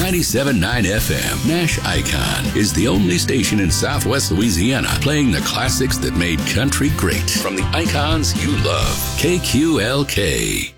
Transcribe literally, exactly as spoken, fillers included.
ninety-seven point nine F M, Nash Icon is the only station in Southwest Louisiana playing the classics that made country great from the icons you love. K Q L K.